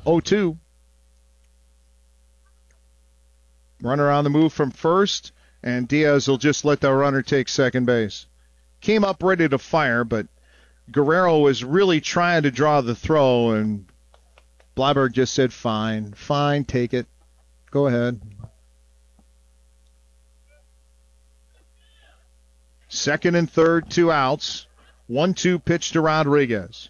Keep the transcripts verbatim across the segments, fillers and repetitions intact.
oh two. Runner on the move from first, and Diaz will just let the runner take second base. Came up ready to fire, but Guerrero was really trying to draw the throw, and Bleiberg just said, fine, fine, take it. Go ahead. Second and third, two outs. one two pitch to Rodriguez.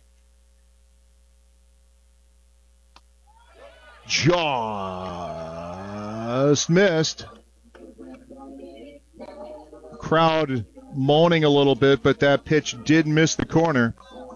Just missed. Crowd moaning a little bit, but that pitch did miss the corner.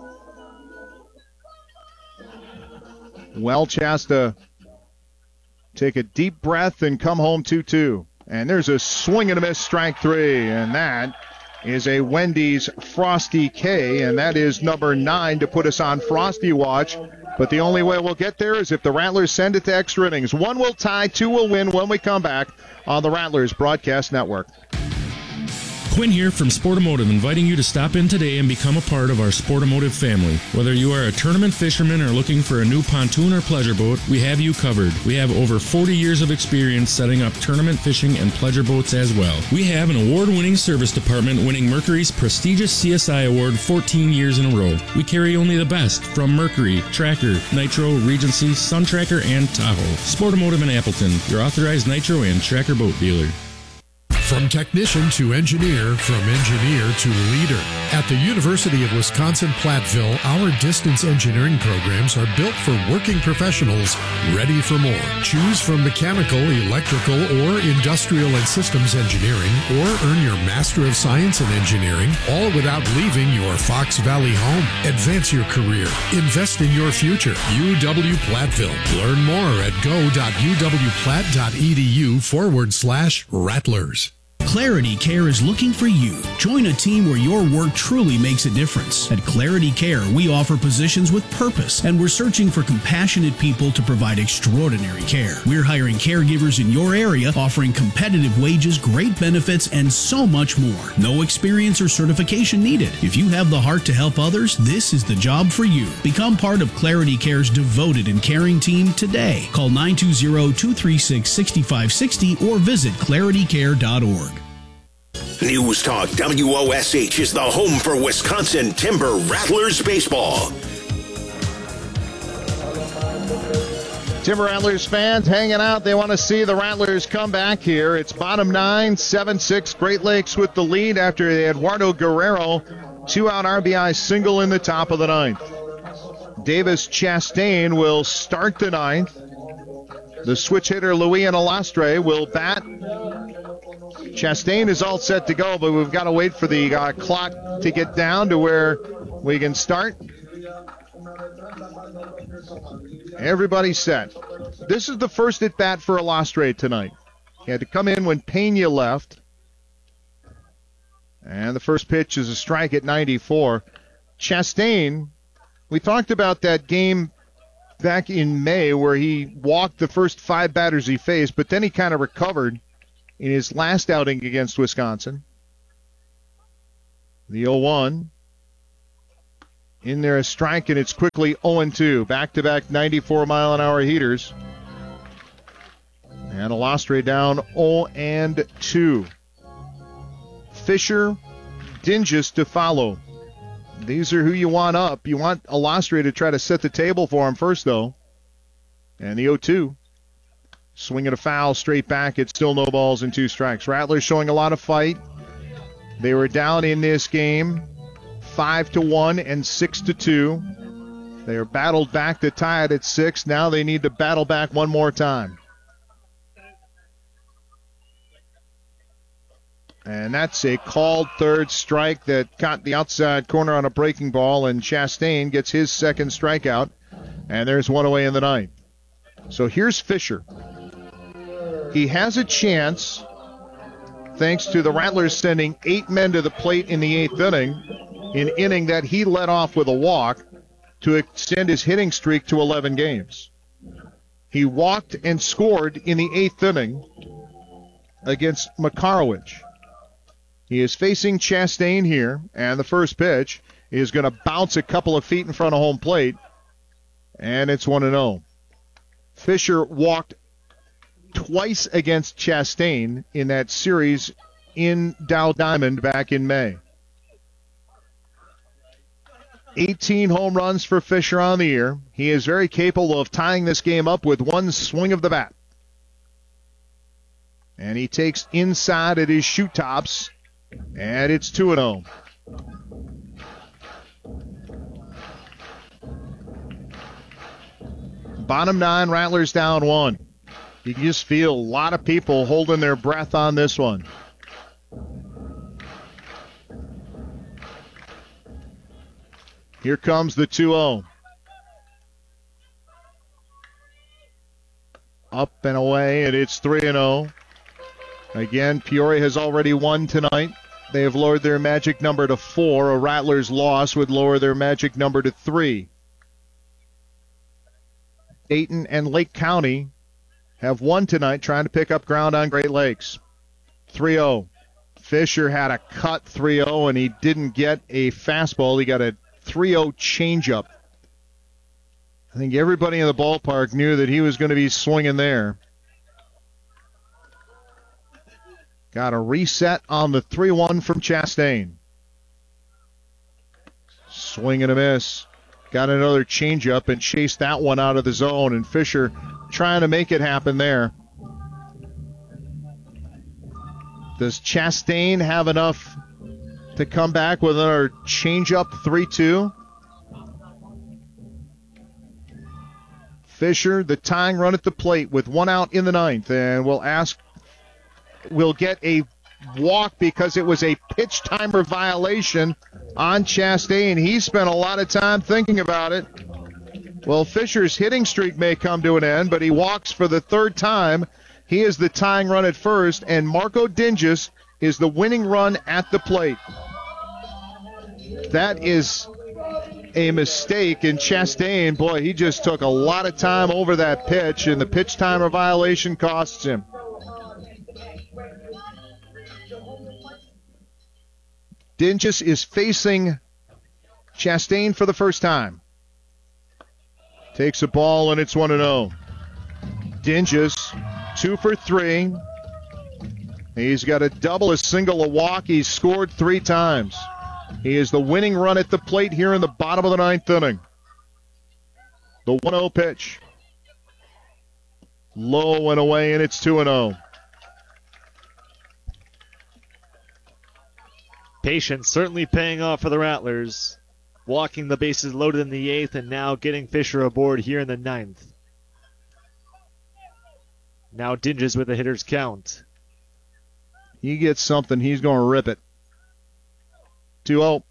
Welch has to take a deep breath and come home two two. And there's a swing and a miss, strike three. And that is a Wendy's Frosty K, and that is number nine to put us on Frosty watch. But the only way we'll get there is if the Rattlers send it to extra innings. One will tie, two will win when we come back on the Rattlers Broadcast Network. Quinn here from Sportomotive, inviting you to stop in today and become a part of our Sportomotive family. Whether you are a tournament fisherman or looking for a new pontoon or pleasure boat, we have you covered. We have over forty years of experience setting up tournament fishing and pleasure boats as well. We have an award-winning service department winning Mercury's prestigious C S I award fourteen years in a row. We carry only the best from Mercury, Tracker, Nitro, Regency, Sun Tracker, and Tahoe. Sportomotive in Appleton, your authorized Nitro and Tracker boat dealer. From technician to engineer, from engineer to leader. At the University of Wisconsin-Platteville, our distance engineering programs are built for working professionals ready for more. Choose from mechanical, electrical, or industrial and systems engineering, or earn your Master of Science in Engineering, all without leaving your Fox Valley home. Advance your career. Invest in your future. U W-Platteville. Learn more at go.uwplatt.edu forward slash Rattlers. Clarity Care is looking for you. Join a team where your work truly makes a difference. At Clarity Care, we offer positions with purpose, and we're searching for compassionate people to provide extraordinary care. We're hiring caregivers in your area, offering competitive wages, great benefits, and so much more. No experience or certification needed. If you have the heart to help others, this is the job for you. Become part of Clarity Care's devoted and caring team today. Call nine two zero, two three six, six five six zero or visit clarity care dot org. News Talk W O S H is the home for Wisconsin Timber Rattlers baseball. Timber Rattlers fans hanging out. They want to see the Rattlers come back here. It's bottom nine, seven six. Great Lakes with the lead after Eduardo Guerrero two-out R B I single in the top of the ninth. Davis Chastain will start the ninth. The switch hitter Luis Alastre will bat. Chastain is all set to go, but we've got to wait for the uh, clock to get down to where we can start. Everybody's set. This is the first at bat for Alastre tonight. He had to come in when Pena left. And the first pitch is a strike at ninety-four. Chastain, we talked about that game back in May where he walked the first five batters he faced, but then he kind of recovered in his last outing against Wisconsin. The oh one. In there a strike, and it's quickly oh and two. Back-to-back ninety-four mile an hour heaters. And Alastre down oh and two. Fisher, Dingus to follow. These are who you want up. You want Alastre to try to set the table for him first, though. And the oh two. Swinging a foul straight back. It's still no balls and two strikes. Rattlers showing a lot of fight. They were down in this game five to one and six to two. They are battled back to tie it at six. Now they need to battle back one more time. And that's a called third strike that caught the outside corner on a breaking ball, and Chastain gets his second strikeout. And there's one away in the ninth. So here's Fisher. He has a chance, thanks to the Rattlers sending eight men to the plate in the eighth inning, an inning that he led off with a walk, to extend his hitting streak to eleven games. He walked and scored in the eighth inning against Makarowicz. He is facing Chastain here, and the first pitch is going to bounce a couple of feet in front of home plate, and it's one and oh. Fisher walked twice against Chastain in that series in Dow Diamond back in May. eighteen home runs for Fisher on the year. He is very capable of tying this game up with one swing of the bat. And he takes inside at his shoot tops, and it's two and oh. Bottom nine, Rattlers down one. You can just feel a lot of people holding their breath on this one. Here comes the two oh. Up and away, and it's three and oh. Again, Peoria has already won tonight. They have lowered their magic number to four. A Rattlers loss would lower their magic number to three. Dayton and Lake County have won tonight, trying to pick up ground on Great Lakes. three oh. Fisher had a cut three oh, and he didn't get a fastball. He got a three oh changeup. I think everybody in the ballpark knew that he was going to be swinging there. Got a reset on the three one from Chastain. Swing and a miss. Got another changeup and chased that one out of the zone, and Fisher trying to make it happen there. Does Chastain have enough to come back with another changeup three two? Fisher, the tying run at the plate with one out in the ninth, and we'll ask, we'll get a walk because it was a pitch timer violation on Chastain. He spent a lot of time thinking about it. Well, Fisher's hitting streak may come to an end, but he walks for the third time. He is the tying run at first, and Marco Dinges is the winning run at the plate. That is a mistake, and Chastain, boy, he just took a lot of time over that pitch, and the pitch timer violation costs him. Dinges is facing Chastain for the first time. Takes a ball, and it's one and oh. Dinges, two for three. He's got a double, a single, a walk. He's scored three times. He is the winning run at the plate here in the bottom of the ninth inning. The one oh pitch. Low and away, and it's two and oh. Patience certainly paying off for the Rattlers. Walking the bases loaded in the eighth and now getting Fisher aboard here in the ninth. Now Dinges with a hitter's count. He gets something, he's going to rip it. two oh.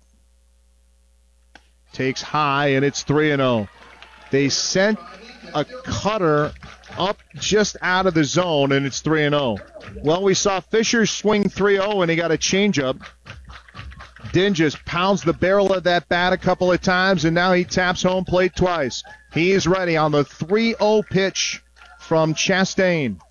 Takes high, and it's three and oh. They sent a cutter up just out of the zone, and it's three and oh. Well, we saw Fisher swing three oh, and he got a changeup. Dinges pounds the barrel of that bat a couple of times, and now he taps home plate twice. He is ready on the three oh pitch from Chastain.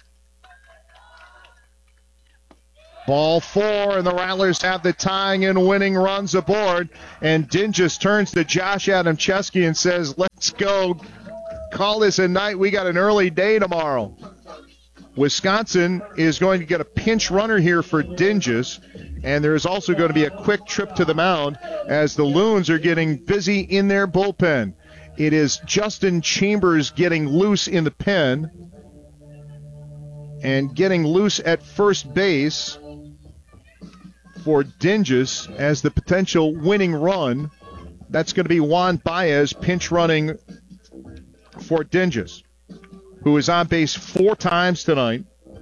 Ball four, and the Rattlers have the tying and winning runs aboard. And Dinges turns to Josh Adamczewski and says, let's go. Call this a night. We got an early day tomorrow. Wisconsin is going to get a pinch runner here for Dinges, and there is also going to be a quick trip to the mound as the Loons are getting busy in their bullpen. It is Justin Chambers getting loose in the pen and getting loose at first base for Dinges as the potential winning run. That's going to be Juan Baez pinch running for Dinges, who is on base four times tonight.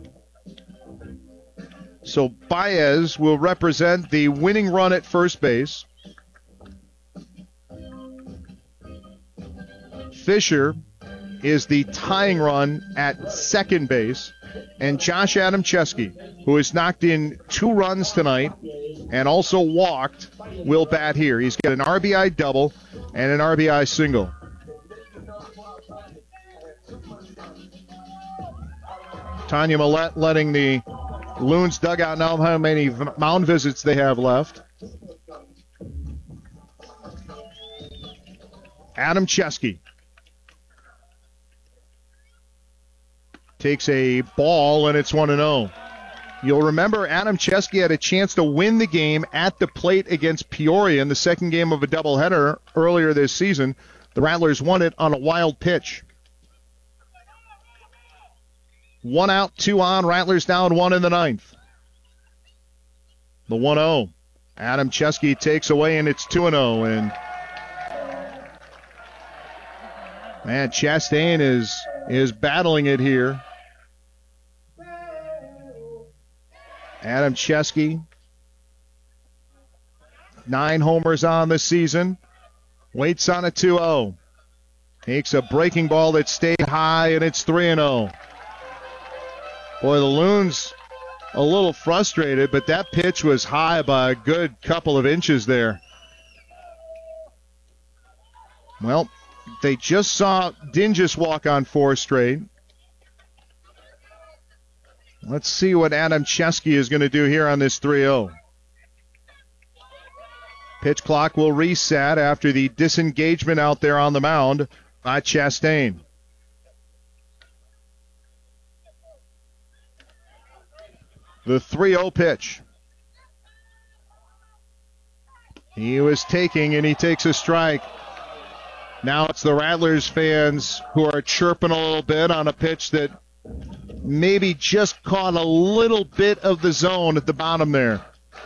So Baez will represent the winning run at first base. Fisher is the tying run at second base. And Josh Adamczewski, who has knocked in two runs tonight and also walked, will bat here. He's got an R B I double and an R B I single. Tanya Millette letting the Loons dugout know how many mound visits they have left. Adamczewski. takes a ball, and it's one and oh. You'll remember Adam Chesky had a chance to win the game at the plate against Peoria in the second game of a doubleheader earlier this season. The Rattlers won it on a wild pitch. One out, two on. Rattlers down one in the ninth. The one oh. Adam Chesky takes away, and it's two and oh. And man, Chastain is is battling it here. Adam Chesky, nine homers on the season, waits on a two oh. Takes a breaking ball that stayed high, and it's three and oh. Boy, the Loons a little frustrated, but that pitch was high by a good couple of inches there. Well, they just saw Dingus walk on four straight. Let's see what Adam Chesky is going to do here on this three oh. Pitch clock will reset after the disengagement out there on the mound by Chastain. The three oh pitch. He was taking, and he takes a strike. Now it's the Rattlers fans who are chirping a little bit on a pitch that maybe just caught a little bit of the zone at the bottom there.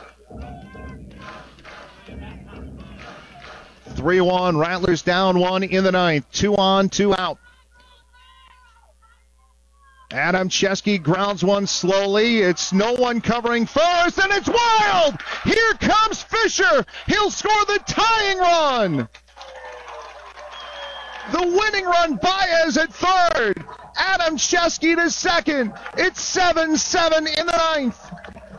three one, Rattlers down one in the ninth. Two on, two out. Adam Chesky grounds one slowly. It's no one covering first, and it's wild! Here comes Fisher! He'll score the tying run! The winning run, Baez at third. Adam Chesky to second. It's seven seven in the ninth.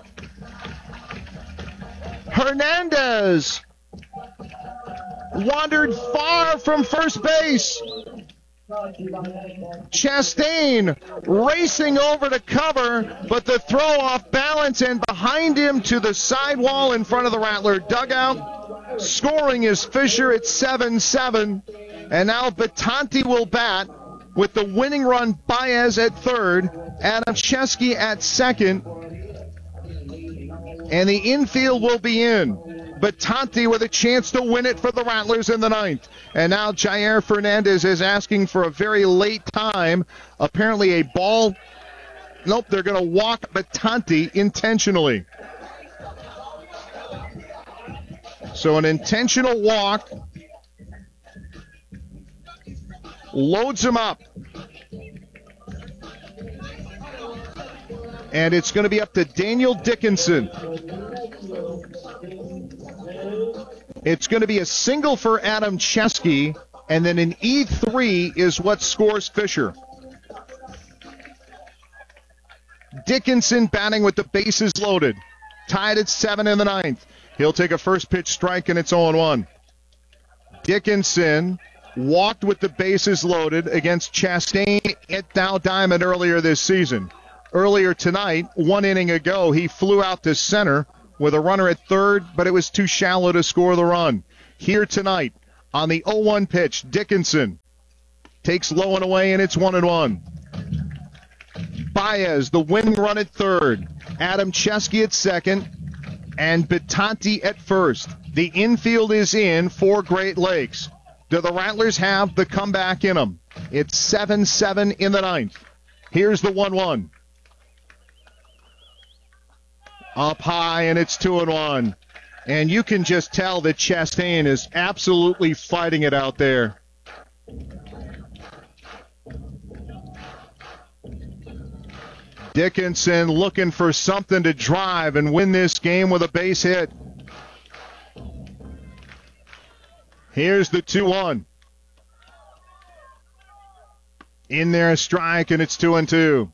Hernandez wandered far from first base. Chastain racing over to cover, but the throw off balance, and behind him to the sidewall in front of the Rattler dugout. Scoring is Fisher at seven seven. And now Batanti will bat with the winning run, Baez at third, Adam Chesky at second, and the infield will be in. Batanti with a chance to win it for the Rattlers in the ninth. And now Jair Fernandez is asking for a very late time. Apparently a ball. Nope, they're going to walk Batanti intentionally. So an intentional walk. Loads him up. And it's going to be up to Daniel Dickinson. It's going to be a single for Adam Chesky, and then an E three is what scores Fisher. Dickinson batting with the bases loaded. Tied at seven in the ninth. He'll take a first pitch strike, and it's oh one. Dickinson walked with the bases loaded against Chastain at Dow Diamond earlier this season. Earlier tonight, one inning ago, he flew out to center with a runner at third, but it was too shallow to score the run. Here tonight, on the oh one pitch, Dickinson takes low and away, and it's one and one. Baez, the winning run at third. Adam Chesky at second, and Batanti at first. The infield is in for Great Lakes. Do the Rattlers have the comeback in them? It's seven seven in the ninth. Here's the one one. Up high, and it's two and one. And you can just tell that Chastain is absolutely fighting it out there. Dickinson looking for something to drive and win this game with a base hit. Here's the two one. In there, a strike, and it's two and two.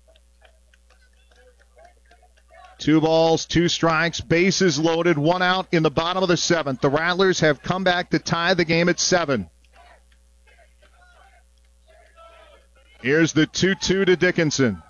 Two balls, two strikes, bases loaded, one out in the bottom of the seventh. The Rattlers have come back to tie the game at seven. Here's the two two to Dickinson.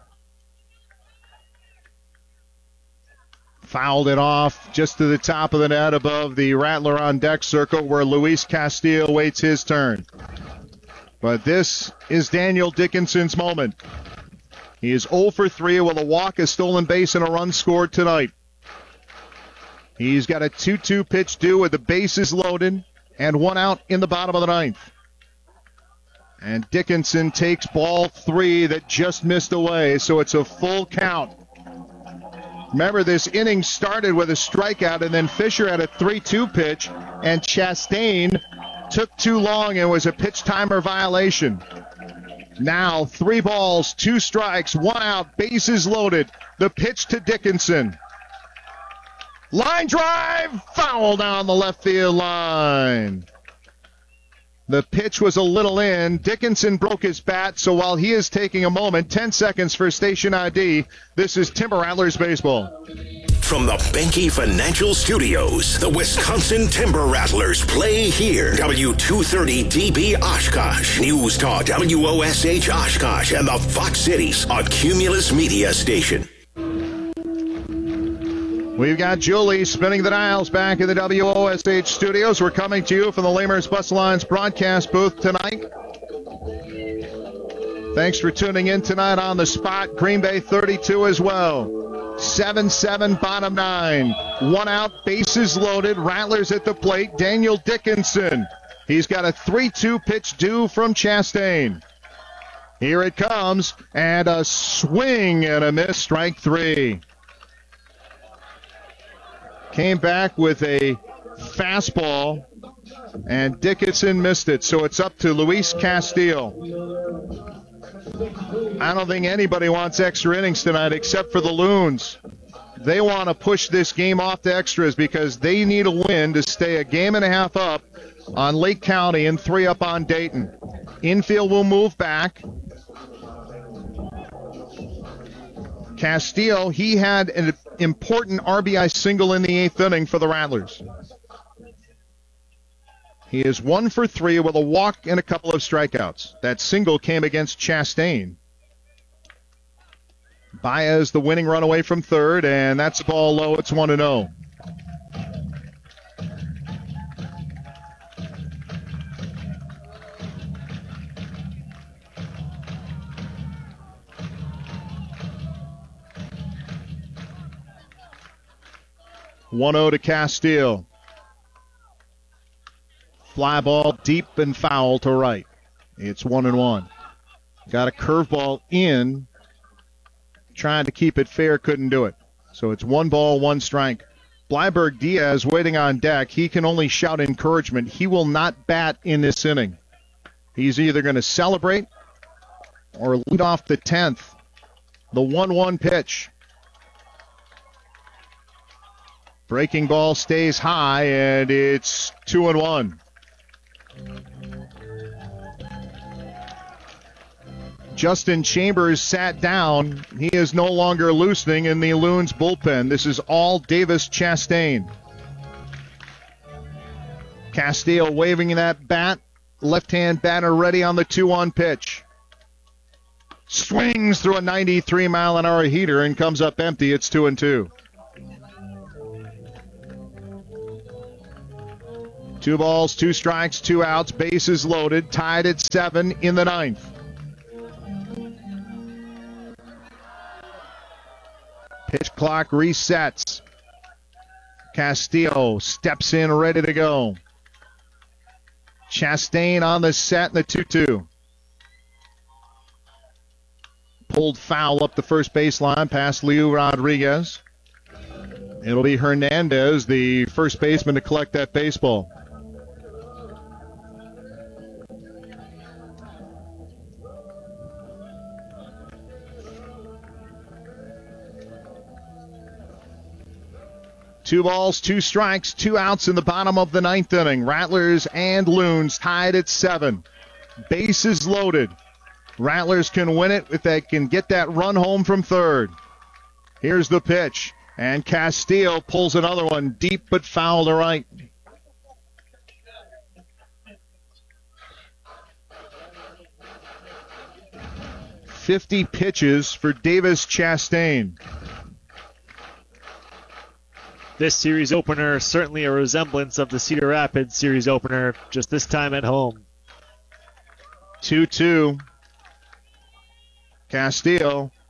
Fouled it off just to the top of the net above the Rattler on deck circle where Luis Castillo waits his turn. But this is Daniel Dickinson's moment. He is zero for three with a walk, a stolen base, and a run scored tonight. He's got a two two pitch due with the bases loaded and one out in the bottom of the ninth. And Dickinson takes ball three that just missed away, so it's a full count. Remember, this inning started with a strikeout, and then Fisher had a three two pitch, and Chastain took too long and was a pitch timer violation. Now, three balls, two strikes, one out, bases loaded. The pitch to Dickinson. Line drive, foul down the left field line. The pitch was a little in. Dickinson broke his bat, so while he is taking a moment, ten seconds for station I D, this is Timber Rattlers baseball. From the Benke Financial Studios, the Wisconsin Timber Rattlers play here. W two thirty D B Oshkosh, News Talk W O S H Oshkosh, and the Fox Cities, a Cumulus media station. We've got Julie spinning the dials back in the W O S H studios. We're coming to you from the Lamers Bus Alliance broadcast booth tonight. Thanks for tuning in tonight on the spot. Green Bay thirty-two as well. seven seven, bottom nine. One out, bases loaded. Rattlers at the plate. Daniel Dickinson. He's got a three two pitch due from Chastain. Here it comes, and a swing and a miss, strike three. Came back with a fastball, and Dickinson missed it. So it's up to Luis Castillo. I don't think anybody wants extra innings tonight except for the Loons. They want to push this game off to extras because they need a win to stay a game and a half up on Lake County and three up on Dayton. Infield will move back. Castillo, he had an important R B I single in the eighth inning for the Rattlers. He is one for three with a walk and a couple of strikeouts. That single came against Chastain. Baez, the winning run away from third, and that's a ball low. It's one and oh. one oh to Castillo. Fly ball deep and foul to right. It's one and one. Got a curveball in. Trying to keep it fair, couldn't do it. So it's one ball, one strike. Bleiberg Diaz waiting on deck. He can only shout encouragement. He will not bat in this inning. He's either going to celebrate or lead off the tenth. The one one pitch. Breaking ball stays high, and it's two and one. Justin Chambers sat down. He is no longer loosening in the Loons bullpen. This is all Davis Chastain. Castillo waving that bat. Left-hand batter ready on the two one pitch. Swings through a ninety-three mile an hour heater and comes up empty. It's two and two. Two balls, two strikes, two outs, bases loaded, tied at seven in the ninth. Pitch clock resets. Castillo steps in ready to go. Chastain on the set in the two two. Pulled foul up the first baseline past Leo Rodriguez. It'll be Hernandez, the first baseman, to collect that baseball. Two balls, two strikes, two outs in the bottom of the ninth inning. Rattlers and Loons tied at seven. Bases loaded. Rattlers can win it if they can get that run home from third. Here's the pitch, and Castillo pulls another one deep but foul to right. fifty pitches for Davis Chastain. This series opener, certainly a resemblance of the Cedar Rapids series opener, just this time at home. two two. Castillo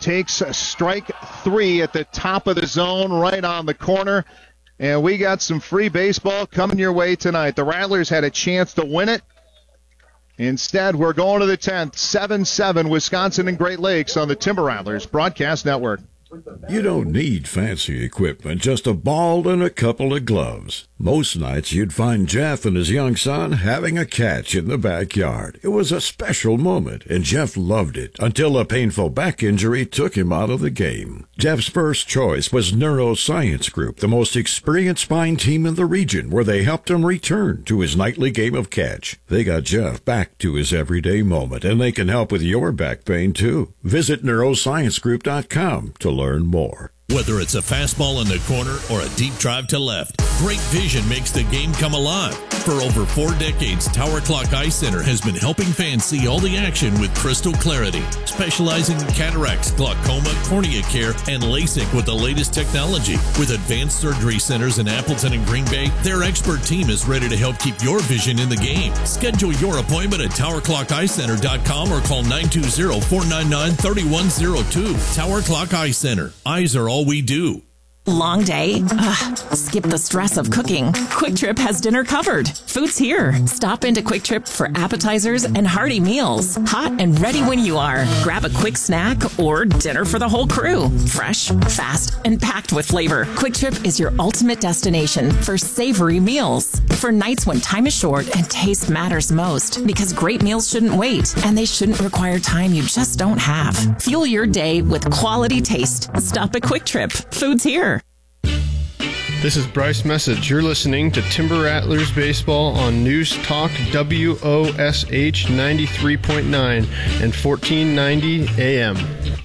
takes strike three at the top of the zone, right on the corner. And we got some free baseball coming your way tonight. The Rattlers had a chance to win it. Instead, we're going to the tenth. seven seven, Wisconsin and Great Lakes on the Timber Rattlers Broadcast Network. You don't need fancy equipment, just a ball and a couple of gloves. Most nights you'd find Jeff and his young son having a catch in the backyard. It was a special moment, and Jeff loved it until a painful back injury took him out of the game. Jeff's first choice was Neuroscience Group, the most experienced spine team in the region, where they helped him return to his nightly game of catch. They got Jeff back to his everyday moment, and they can help with your back pain, too. Visit neuroscience group dot com to learn more. Whether it's a fastball in the corner or a deep drive to left, great vision makes the game come alive. For over four decades, Tower Clock Eye Center has been helping fans see all the action with crystal clarity, specializing in cataracts, glaucoma, cornea care, and LASIK with the latest technology. With advanced surgery centers in Appleton and Green Bay, their expert team is ready to help keep your vision in the game. Schedule your appointment at tower clock eye center dot com or call nine two zero, four nine nine, three one zero two. Tower Clock Eye Center. Eyes are all we do. Long day? Ugh, skip the stress of cooking. Quick Trip has dinner covered. Food's here. Stop into Quick Trip for appetizers and hearty meals. Hot and ready when you are. Grab a quick snack or dinner for the whole crew. Fresh, fast, and packed with flavor. Quick Trip is your ultimate destination for savory meals. For nights when time is short and taste matters most. Because great meals shouldn't wait, and they shouldn't require time you just don't have. Fuel your day with quality taste. Stop at Quick Trip. Food's here. This is Bryce Message. You're listening to Timber Rattlers Baseball on News Talk W O S H ninety-three point nine and fourteen ninety A M.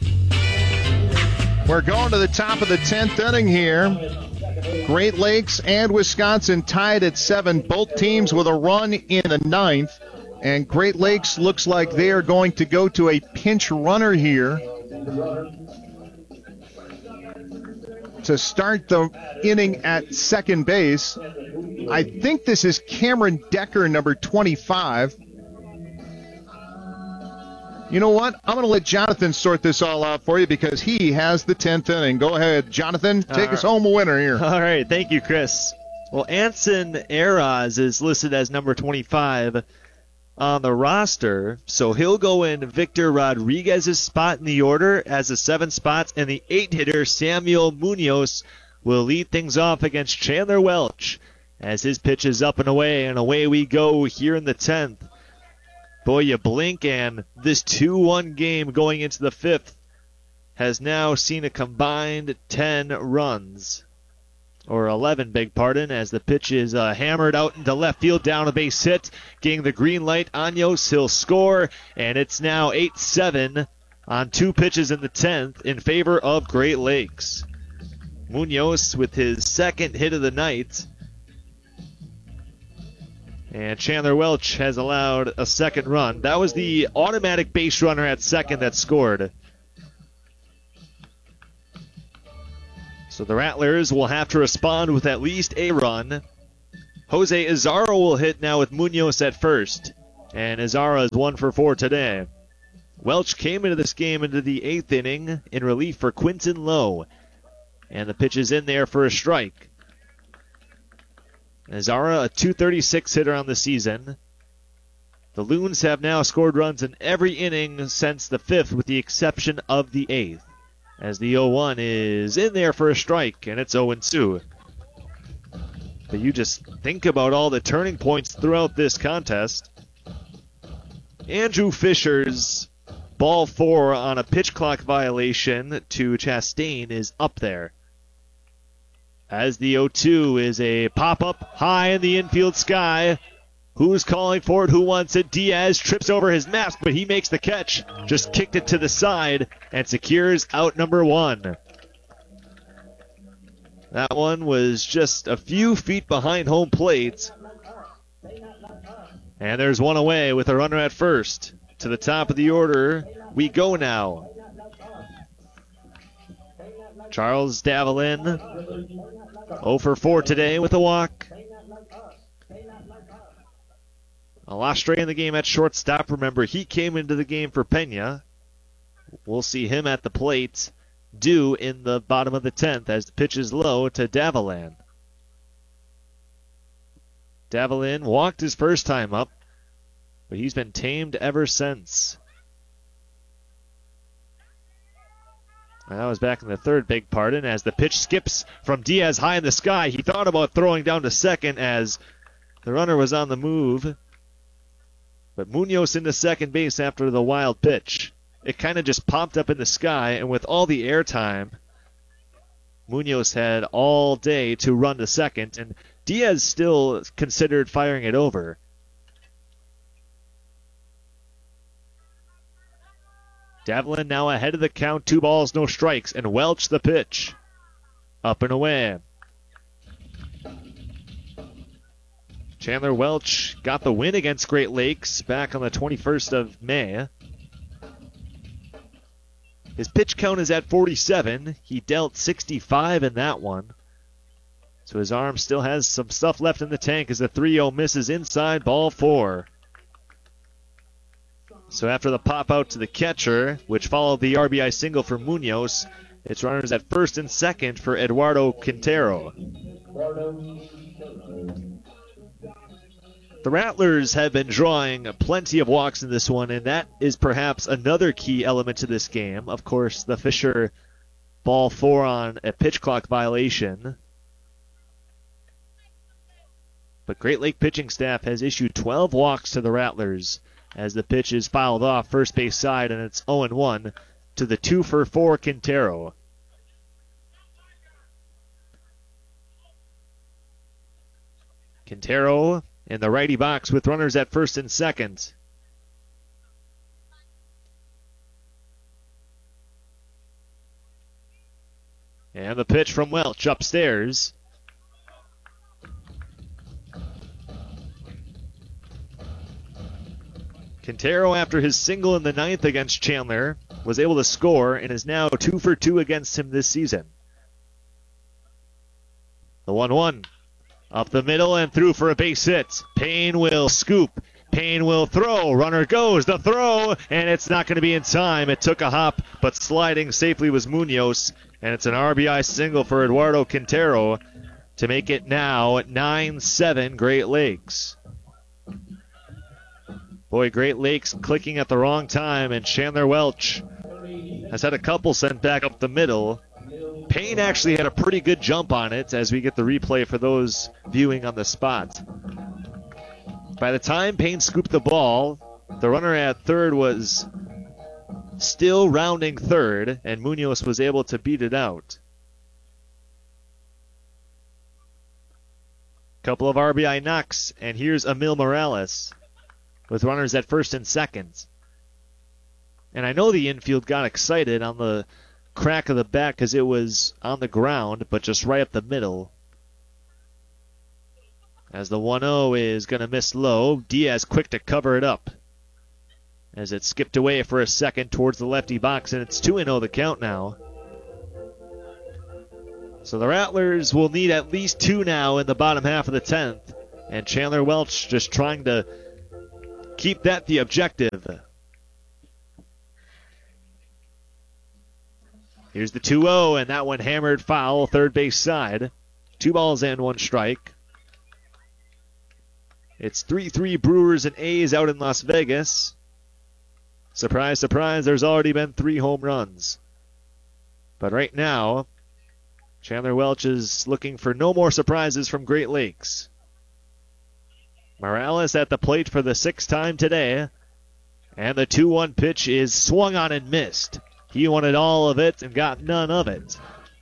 We're going to the top of the tenth inning here. Great Lakes and Wisconsin tied at seven. Both teams with a run in the ninth. And Great Lakes looks like they are going to go to a pinch runner here to start the inning at second base. I think this is Cameron Decker, number twenty-five. You know what? I'm going to let Jonathan sort this all out for you because he has the tenth inning. Go ahead, Jonathan. Take us home a winner here. All right. Thank you, Chris. Well, Anson Eraz is listed as number twenty-five on the roster, so he'll go in Victor Rodriguez's spot in the order as the seventh spot, and the eight hitter Samuel Munoz will lead things off against Chandler Welch as his pitch is up and away, and away we go here in the tenth. Boy, you blink and this two one game going into the fifth has now seen a combined ten runs. Or eleven, beg pardon, as the pitch is uh, hammered out into left field, down a base hit. Getting the green light, Anyos, he'll score, and it's now eight seven on two pitches in the tenth in favor of Great Lakes. Munoz with his second hit of the night. And Chandler Welch has allowed a second run. That was the automatic base runner at second that scored. So the Rattlers will have to respond with at least a run. Jose Izarra will hit now with Munoz at first. And Izarra is one for four today. Welch came into this game into the eighth inning in relief for Quinton Lowe. And the pitch is in there for a strike. Izarra, a two thirty-six hitter on the season. The Loons have now scored runs in every inning since the fifth, with the exception of the eighth. As the oh one is in there for a strike, and it's oh two. But you just think about all the turning points throughout this contest. Andrew Fisher's ball four on a pitch clock violation to Chastain is up there. As the oh two is a pop-up high in the infield sky. Who's calling for it? Who wants it? Diaz trips over his mask, but he makes the catch. Just kicked it to the side and secures out number one. That one was just a few feet behind home plate. And there's one away with a runner at first. To the top of the order we go now. Charles Davalin, oh for four today with a walk. Alastre in the game at shortstop. Remember, he came into the game for Pena. we'll see him at the plate due in the bottom of the tenth as the pitch is low to Davalin. Davalin walked his first time up, but he's been tamed ever since. That was back in the third big pardon as the pitch skips from Diaz high in the sky. He thought about throwing down to second as the runner was on the move. But Munoz into second base after the wild pitch. It kind of just popped up in the sky, and with all the air time, Munoz had all day to run to second, and Diaz still considered firing it over. Davalin now ahead of the count, two balls, no strikes, and Welch the pitch. Up and away. Chandler Welch got the win against Great Lakes back on the twenty-first of May. His pitch count is at forty-seven. He dealt sixty-five in that one. So his arm still has some stuff left in the tank as the three oh misses inside, ball four. So after the pop out to the catcher, which followed the R B I single for Munoz, it's runners at first and second for Eduardo Quintero. The Rattlers have been drawing plenty of walks in this one, and that is perhaps another key element to this game. Of course, the Fisher ball four on a pitch clock violation. But Great Lake pitching staff has issued twelve walks to the Rattlers as the pitch is fouled off first base side, and it's oh and one to the two for four Quintero. Quintero in the righty box with runners at first and second. And the pitch from Welch upstairs. Quintero, after his single in the ninth against Chandler, was able to score and is now two for two against him this season. The one one. Up the middle and through for a base hit. Payne will scoop. Payne will throw. Runner goes. The throw, and it's not going to be in time. It took a hop, but sliding safely was Munoz, and it's an R B I single for Eduardo Quintero to make it now nine seven Great Lakes. Boy, Great Lakes clicking at the wrong time, and Chandler Welch has had a couple sent back up the middle. Payne actually had a pretty good jump on it as we get the replay for those viewing on the spot. By the time Payne scooped the ball, the runner at third was still rounding third, and Munoz was able to beat it out. Couple of R B I knocks, and here's Emil Morales with runners at first and second. And I know the infield got excited on the crack of the bat because it was on the ground, but just right up the middle. As the one oh is going to miss low, Diaz quick to cover it up as it skipped away for a second towards the lefty box, and it's two oh the count now. So the Rattlers will need at least two now in the bottom half of the tenth, and Chandler Welch just trying to keep that the objective. Here's the two oh, and that one hammered foul, third base side. Two balls and one strike. It's three three Brewers and A's out in Las Vegas. Surprise, surprise, there's already been three home runs. But right now, Chandler Welch is looking for no more surprises from Great Lakes. Morales at the plate for the sixth time today. And the two one pitch is swung on and missed. He wanted all of it and got none of it.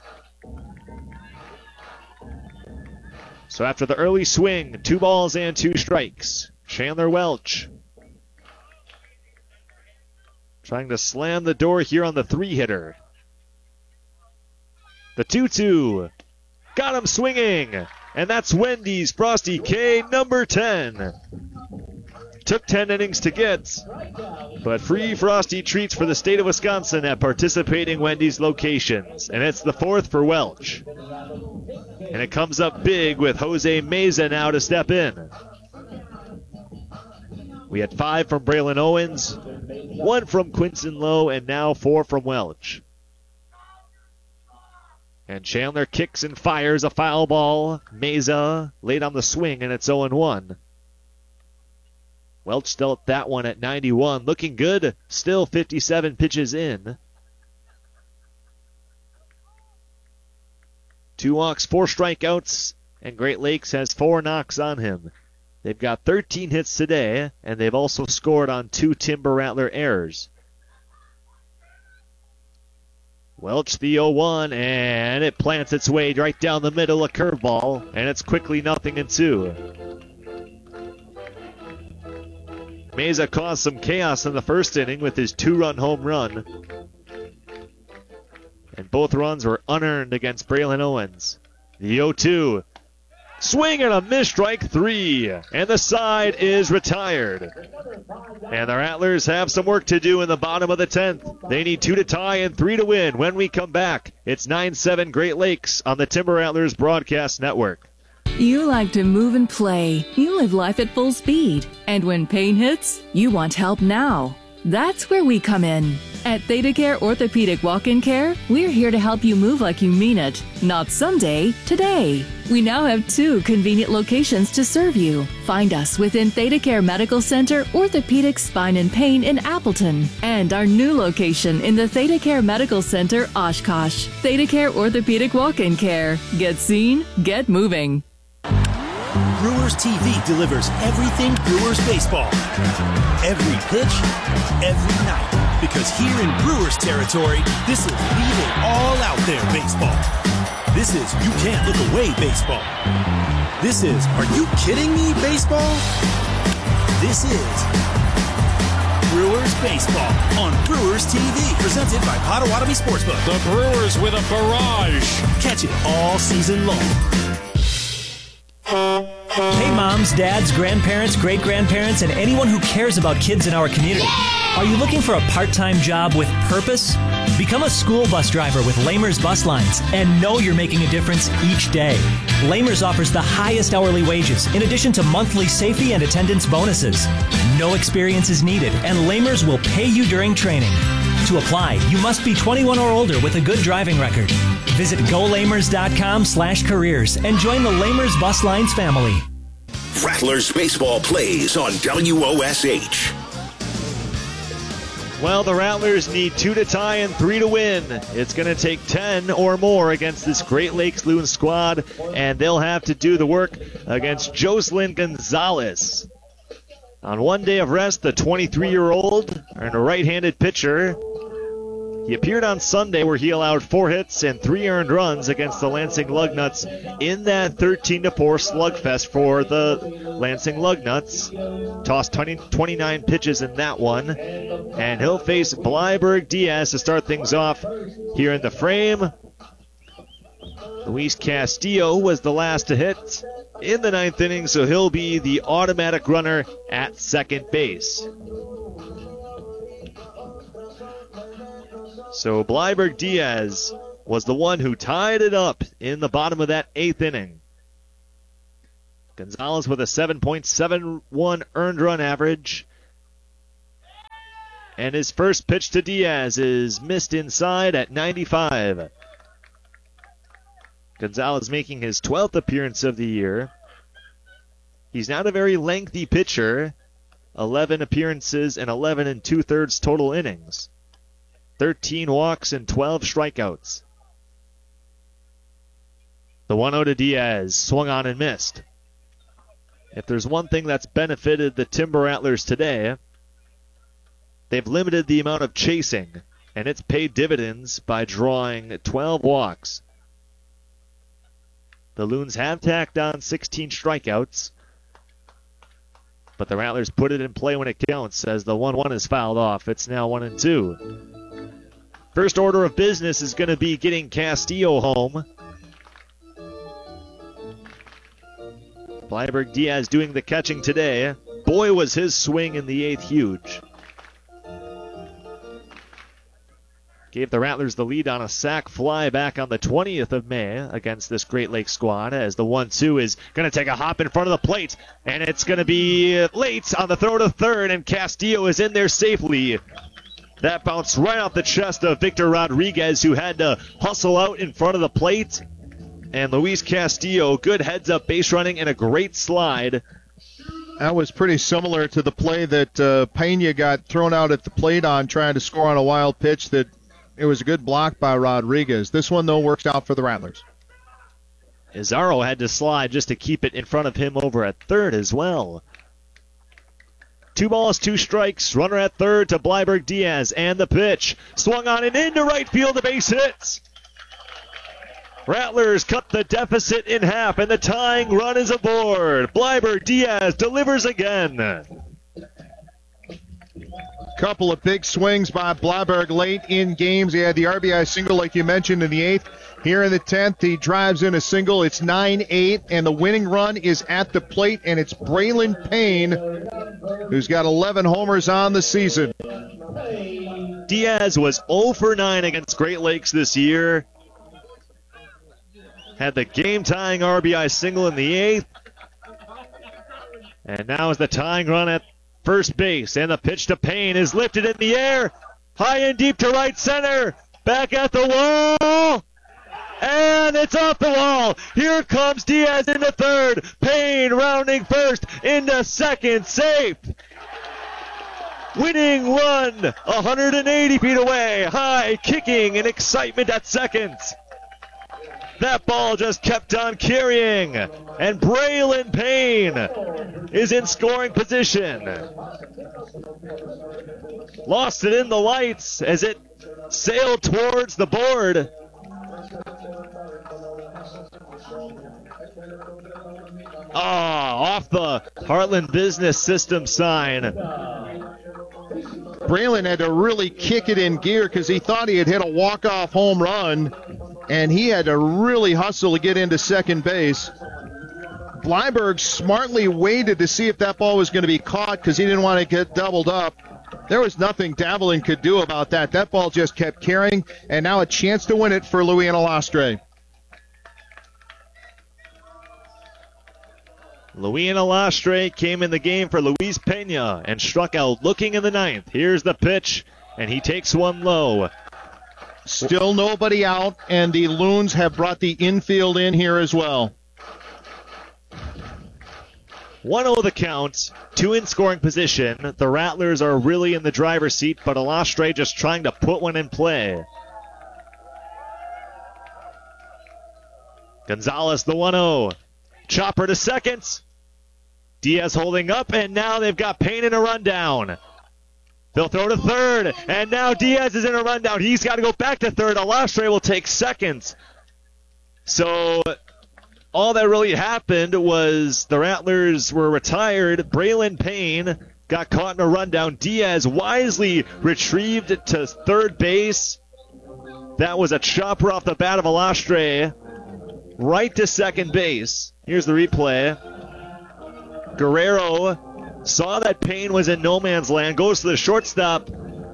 So after the early swing, two balls and two strikes. Chandler Welch trying to slam the door here on the three-hitter. The two two. Got him swinging. And that's Wendy's Frosty K, number ten. Took ten innings to get, but free Frosty treats for the state of Wisconsin at participating Wendy's locations. And it's the fourth for Welch. And it comes up big with Jose Meza now to step in. We had five from Braylon Owens, one from Quinton Lowe, and now four from Welch. And Chandler kicks and fires a foul ball. Meza late on the swing, and it's oh and one. Welch dealt that one at ninety-one. Looking good. Still fifty-seven pitches in. Two walks, four strikeouts, and Great Lakes has four knocks on him. They've got thirteen hits today, and they've also scored on two Timber Rattler errors. Welch the oh one, and it plants its way right down the middle, a curveball, and it's quickly nothing and two. Meza caused some chaos in the first inning with his two-run home run. And both runs were unearned against Braylon Owens. The oh two. Swing and a miss, strike three. And the side is retired. And the Rattlers have some work to do in the bottom of the tenth. They need two to tie and three to win. When we come back, it's nine seven Great Lakes on the Timber Rattlers Broadcast Network. You like to move and play. You live life at full speed. And when pain hits, you want help now. That's where we come in. At ThedaCare Orthopedic Walk-In Care, we're here to help you move like you mean it. Not someday, today. We now have two convenient locations to serve you. Find us within ThedaCare Medical Center, Orthopedic Spine and Pain in Appleton, and our new location in the ThedaCare Medical Center, Oshkosh. ThedaCare Orthopedic Walk-In Care. Get seen, get moving. Brewers T V delivers everything Brewers baseball. Every pitch, every night. Because here in Brewers territory, this is leave it all out there baseball. This is you can't look away baseball. This is are you kidding me baseball? This is Brewers baseball on Brewers T V, presented by Potawatomi Sportsbook. The Brewers with a barrage. Catch it all season long. Hey moms, dads, grandparents, great-grandparents, and anyone who cares about kids in our community. Are you looking for a part-time job with purpose? Become a school bus driver with Lamers Bus Lines and know you're making a difference each day. Lamers offers the highest hourly wages in addition to monthly safety and attendance bonuses. No experience is needed, and Lamers will pay you during training. To apply, you must be twenty-one or older with a good driving record. Visit go lamers dot com slash careers and join the Lamers Bus Lines family. Rattlers baseball plays on W O S H. Well, the Rattlers need two to tie and three to win. It's going to take ten or more against this Great Lakes Loon squad, and they'll have to do the work against Jocelyn Gonzalez. On one day of rest, the twenty-three-year-old and a right-handed pitcher. He appeared on Sunday where he allowed four hits and three earned runs against the Lansing Lugnuts in that thirteen to four slugfest for the Lansing Lugnuts. Tossed twenty, twenty-nine pitches in that one. And he'll face Blyberg Diaz to start things off here in the frame. Luis Castillo was the last to hit in the ninth inning, so he'll be the automatic runner at second base. So Blyberg Diaz was the one who tied it up in the bottom of that eighth inning. Gonzalez with a seven point seven one earned run average. And his first pitch to Diaz is missed inside at ninety-five. Gonzalez making his twelfth appearance of the year. He's not a very lengthy pitcher. eleven appearances and eleven and two-thirds total innings. thirteen walks and twelve strikeouts. The one oh to Diaz, swung on and missed. If there's one thing that's benefited the Timber Rattlers today, they've limited the amount of chasing, and it's paid dividends by drawing twelve walks. The Loons have tacked on sixteen strikeouts, but the Rattlers put it in play when it counts as the one one is fouled off. It's now one and two. First order of business is going to be getting Castillo home. Blyberg Diaz doing the catching today. Boy, was his swing in the eighth huge. gave the Rattlers the lead on a sac fly back on the twentieth of May against this Great Lakes squad, as the one two is going to take a hop in front of the plate, and it's going to be late on the throw to third, and Castillo is in there safely. That bounced right off the chest of Victor Rodriguez, who had to hustle out in front of the plate. And Luis Castillo, good heads-up base running and a great slide. That was pretty similar to the play that uh, Pena got thrown out at the plate on, trying to score on a wild pitch. That it was a good block by Rodriguez. This one, though, works out for the Rattlers. Izarro had to slide just to keep it in front of him over at third as well. Two balls, two strikes. Runner at third to Bleiberg Diaz. And the pitch. Swung on and into right field. The base hits. Rattlers cut the deficit in half, and the tying run is aboard. Bleiberg Diaz delivers again. Couple of big swings by Bleiberg late in games. He had the R B I single, like you mentioned, in the eighth. Here in the tenth, he drives in a single. It's nine eight, and the winning run is at the plate, and it's Braylon Payne, who's got eleven homers on the season. Diaz was oh for nine against Great Lakes this year. Had the game-tying R B I single in the eighth. And now is the tying run at first base. And the pitch to Payne is lifted in the air. High and deep to right center. Back at the wall. And it's off the wall. Here comes Diaz into third. Payne rounding first into second. Safe. Winning run one hundred eighty feet away. High kicking and excitement at second. That ball just kept on carrying. And Braylon Payne is in scoring position. Lost it in the lights as it sailed towards the board. Ah, off the Heartland Business System sign. Braylon had to really kick it in gear because he thought he had hit a walk-off home run, and he had to really hustle to get into second base. Bleiberg smartly waited to see if that ball was going to be caught because he didn't want to get doubled up. There was nothing Davelin could do about that. That ball just kept carrying, and now a chance to win it for Louis Lastre. Louis Lastre came in the game for Luis Pena and struck out looking in the ninth. Here's the pitch, and he takes one low. Still nobody out, and the Loons have brought the infield in here as well. one oh the count, two in scoring position. The Rattlers are really in the driver's seat, but Lastre just trying to put one in play. Gonzalez, the one oh. Chopper to second. Diaz holding up, and now they've got Payne in a rundown. They'll throw to third, and now Diaz is in a rundown. He's got to go back to third. Lastre will take second. So all that really happened was the Rattlers were retired. Braylon Payne got caught in a rundown. Diaz wisely retrieved to third base. That was a chopper off the bat of Lastre right to second base. Here's the replay. Guerrero saw that Payne was in no man's land, goes to the shortstop.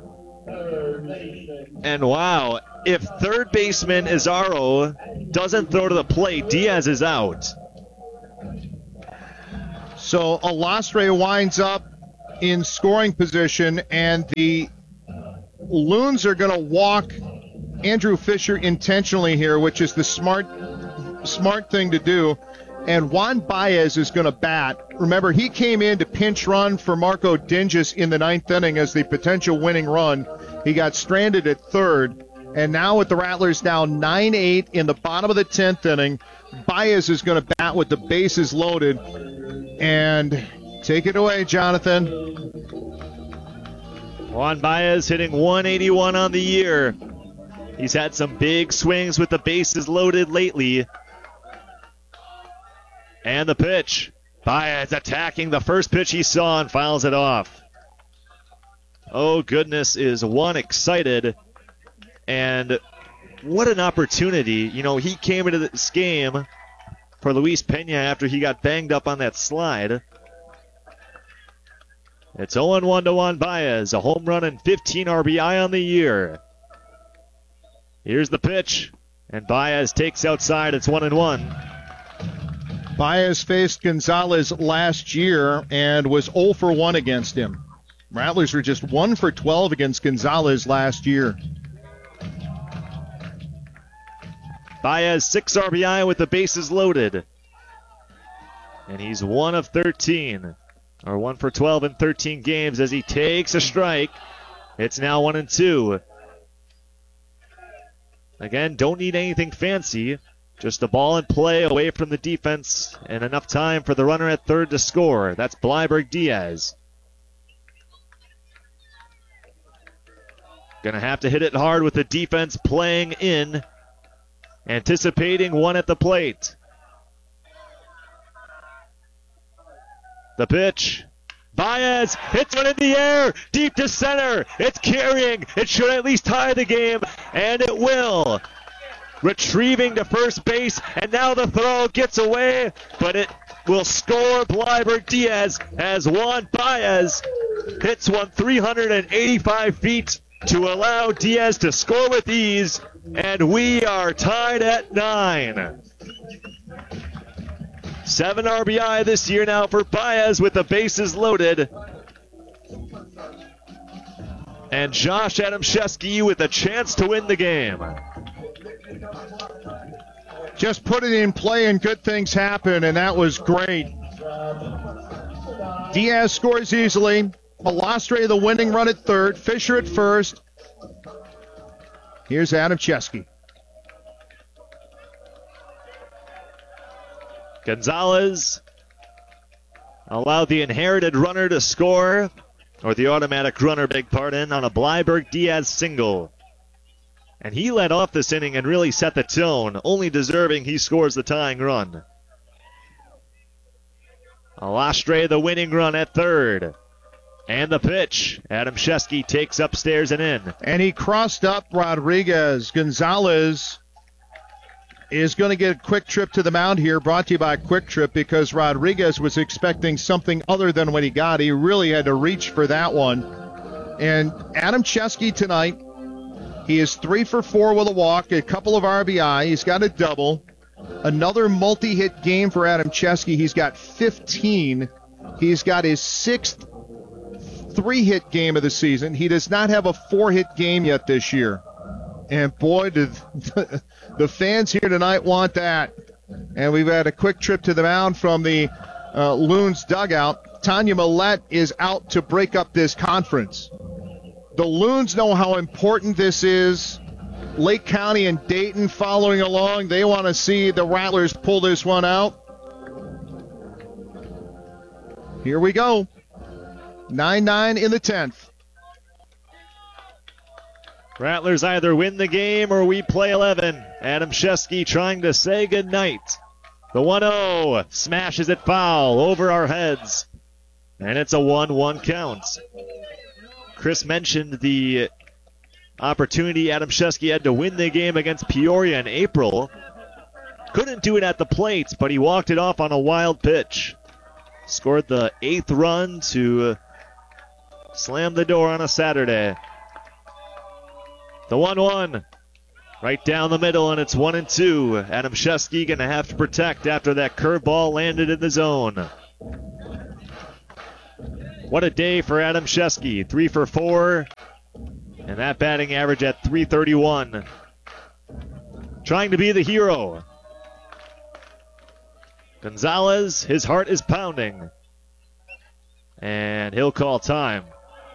And wow, if third baseman Izarro doesn't throw to the plate, Diaz is out. So Lastre winds up in scoring position, and the Loons are going to walk Andrew Fisher intentionally here, which is the smart smart thing to do. And Juan Baez is going to bat. Remember, he came in to pinch run for Marco Dinges in the ninth inning as the potential winning run. He got stranded at third. And now with the Rattlers down nine eight in the bottom of the tenth inning, Baez is going to bat with the bases loaded. And take it away, Jonathan. Juan Baez hitting one eighty-one on the year. He's had some big swings with the bases loaded lately. And the pitch. Baez attacking the first pitch he saw and fouls it off. Oh, goodness, is one excited. And what an opportunity. You know, he came into this game for Luis Pena after he got banged up on that slide. It's oh one to Juan Baez, a home run and fifteen R B I on the year. Here's the pitch, and Baez takes outside. It's one and one. Baez faced Gonzalez last year and was oh for one against him. Rattlers were just one for twelve against Gonzalez last year. Baez, six R B I with the bases loaded. And he's one of thirteen, or one for twelve in thirteen games as he takes a strike. It's now one and two. Again, don't need anything fancy. Just a ball in play away from the defense and enough time for the runner at third to score. That's Bleiberg Diaz. Gonna have to hit it hard with the defense playing in. Anticipating one at the plate. The pitch. Baez hits one in the air, deep to center. It's carrying. It should at least tie the game, and it will. Retrieving to first base, and now the throw gets away, but it will score. Bleiberg Diaz has won. Baez hits one three hundred eighty-five feet to allow Diaz to score with ease, and we are tied at nine. Seven R B I this year now for Baez with the bases loaded. And Josh Adamczewski with a chance to win the game. Just put it in play and good things happen, and that was great. Diaz scores easily. Alastre the winning run at third. Fisher at first. Here's Adamczewski. Gonzalez allowed the inherited runner to score, or the automatic runner, beg pardon, on a Bleiberg Diaz single. And he led off this inning and really set the tone, only deserving he scores the tying run. Alastre the winning run at third. And the pitch. Adamczewski takes upstairs and in. And he crossed up Rodriguez. Gonzalez is going to get a quick trip to the mound here, brought to you by Quick Trip, because Rodriguez was expecting something other than what he got. He really had to reach for that one. And Adamczewski tonight, he is three for four with a walk, a couple of R B I. He's got a double. Another multi-hit game for Adamczewski. He's got fifteen. He's got his sixth three-hit game of the season. He does not have a four-hit game yet this year. And boy, did the fans here tonight want that. And we've had a quick trip to the mound from the uh, Loons dugout. Tanya Millette is out to break up this conference. The Loons know how important this is. Lake County and Dayton following along. They want to see the Rattlers pull this one out. Here we go. nine nine in the tenth. Rattlers either win the game or we play eleven. Adamczewski trying to say goodnight. The one oh smashes it foul over our heads. And it's a one one count. Chris mentioned the opportunity Adamczewski had to win the game against Peoria in April. Couldn't do it at the plate, but he walked it off on a wild pitch. Scored the eighth run to slam the door on a Saturday. The one one. Right down the middle, and it's one and two. Adamczewski going to have to protect after that curveball landed in the zone. What a day for Adamczewski. Three for four. And that batting average at three thirty-one. Trying to be the hero. Gonzalez, his heart is pounding. And he'll call time.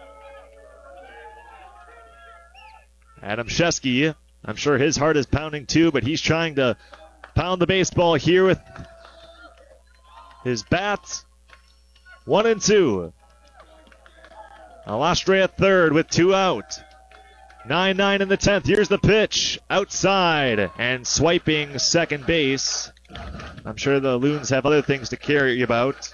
Adamczewski, I'm sure his heart is pounding too, but he's trying to pound the baseball here with his bat. One and two. Alastre at third with two out. nine nine in the tenth. Here's the pitch. Outside and swiping second base. I'm sure the Loons have other things to carry about.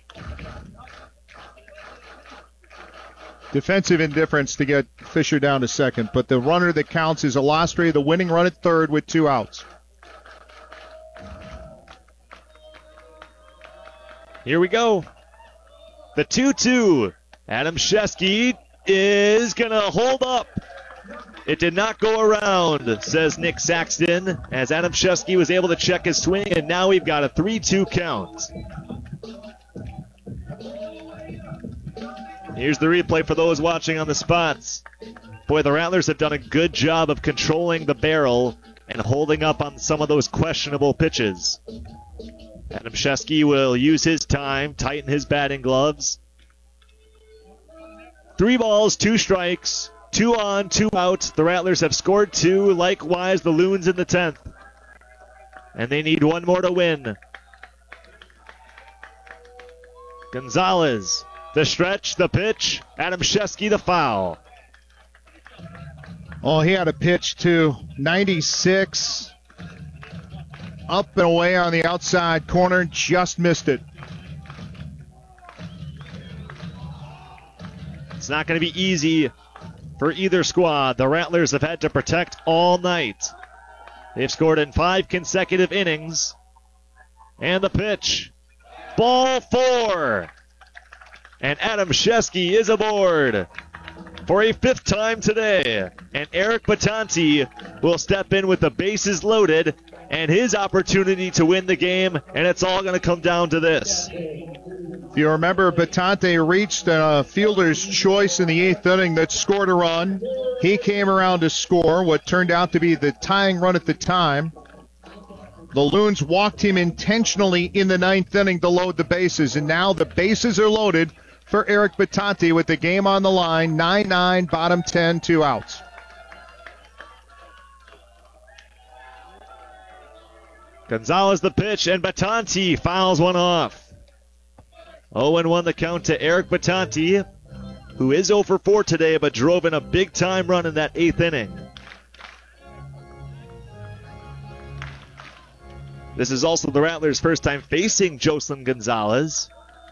Defensive indifference to get Fisher down to second, but the runner that counts is Alastre, the winning run at third with two outs. Here we go. The two two. Adamczewski is going to hold up. It did not go around, says Nick Saxton, as Adam Shesky was able to check his swing, and now we've got a three two count. Here's the replay for those watching on the spots. Boy, the Rattlers have done a good job of controlling the barrel and holding up on some of those questionable pitches. Adam Shesky will use his time, tighten his batting gloves. Three balls, two strikes, two on, two out. The Rattlers have scored two, likewise the Loons in the tenth. And they need one more to win. Gonzalez, the stretch, the pitch. Adam Shesky, the foul. Oh, he had a pitch to ninety-six. Up and away on the outside corner, just missed it. It's not going to be easy for either squad. The Rattlers have had to protect all night. They've scored in five consecutive innings. And the pitch. Ball four. And Adam Shesky is aboard for a fifth time today. And Eric Batanti will step in with the bases loaded and his opportunity to win the game, and it's all going to come down to this. If you remember, Batante reached a fielder's choice in the eighth inning that scored a run. He came around to score what turned out to be the tying run at the time. The Loons walked him intentionally in the ninth inning to load the bases, and now the bases are loaded for Eric Batante with the game on the line. nine nine, bottom ten, two outs. Gonzalez the pitch, and Batante fouls one off. oh and one the count to Eric Batante, who is oh for four today, but drove in a big-time run in that eighth inning. This is also the Rattlers' first time facing Jocelyn Gonzalez.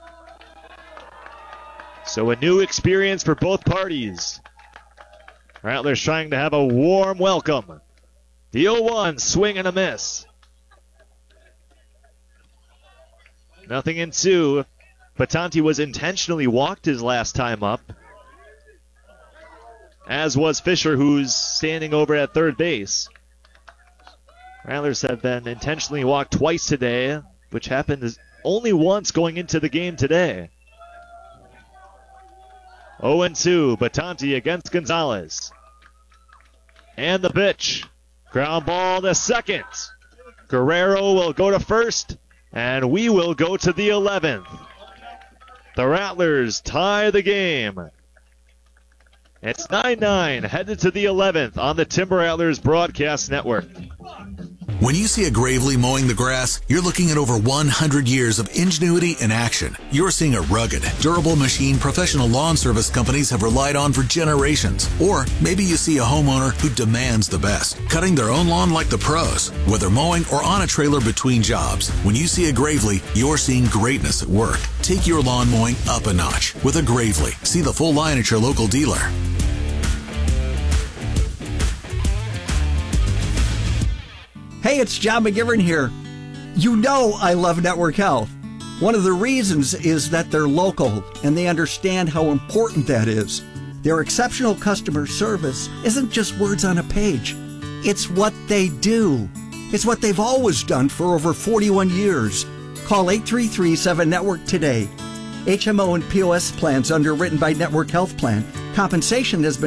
So a new experience for both parties. Rattlers trying to have a warm welcome. The oh one, swing and a miss. Nothing in two. Batante was intentionally walked his last time up, as was Fisher, who's standing over at third base. Rattlers have been intentionally walked twice today, which happened only once going into the game today. oh and two, Batante against Gonzalez. And the pitch. Ground ball to second. Guerrero will go to first. And we will go to the eleventh. The Rattlers tie the game. It's nine nine, headed to the eleventh on the Timber Rattlers Broadcast Network. When you see a Gravely mowing the grass, you're looking at over one hundred years of ingenuity in action. You're seeing a rugged, durable machine professional lawn service companies have relied on for generations. Or maybe you see a homeowner who demands the best, cutting their own lawn like the pros, whether mowing or on a trailer between jobs. When you see a Gravely, you're seeing greatness at work. Take your lawn mowing up a notch with a Gravely. See the full line at your local dealer. Hey, it's John McGivern here. You know I love Network Health. One of the reasons is that they're local and they understand how important that is. Their exceptional customer service isn't just words on a page. It's what they do. It's what they've always done for over forty-one years. Call eight three three, seven network today. H M O and P O S plans underwritten by Network Health Plan. Compensation has been